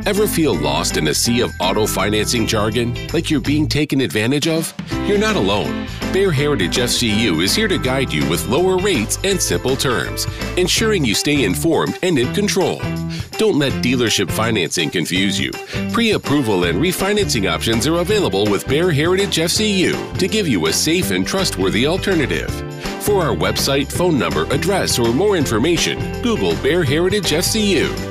Ever feel lost in a sea of auto financing jargon, like you're being taken advantage of? You're not alone. Bear Heritage FCU is here to guide you with lower rates and simple terms, ensuring you stay informed and in control. Don't let dealership financing confuse you. Pre-approval and refinancing options are available with Bear Heritage FCU to give you a safe and trustworthy alternative. For our website, phone number, address, or more information, Google Bear Heritage FCU.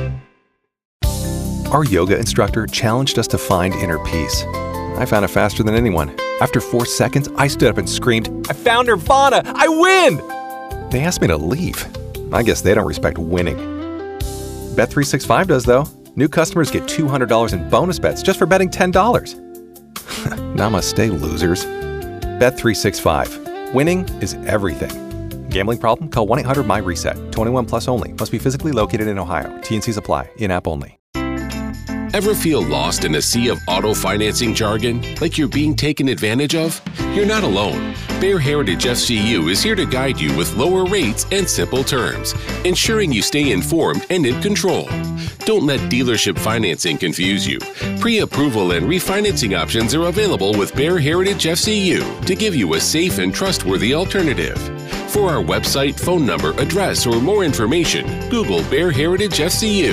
Our yoga instructor challenged us to find inner peace. I found it faster than anyone. After 4 seconds, I stood up and screamed, "I found Nirvana! I win!" They asked me to leave. I guess they don't respect winning. Bet365 does, though. New customers get $200 in bonus bets just for betting $10. Namaste, losers. Bet365. Winning is everything. Gambling problem? Call 1-800-MY-RESET. 21 plus only. Must be physically located in Ohio. T&Cs apply. In-app only. Ever feel lost in a sea of auto financing jargon, like you're being taken advantage of? You're not alone. Bear Heritage FCU is here to guide you with lower rates and simple terms, ensuring you stay informed and in control. Don't let dealership financing confuse you. Pre-approval and refinancing options are available with Bear Heritage FCU to give you a safe and trustworthy alternative. For our website, phone number, address, or more information, Google Bear Heritage FCU.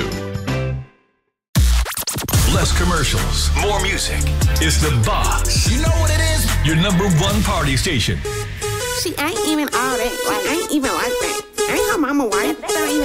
Less commercials, more music. It's The Box. You know what it is? Your #1 party station. See, I ain't even all that. Like, I ain't even like that. I ain't her mama wife. That ain't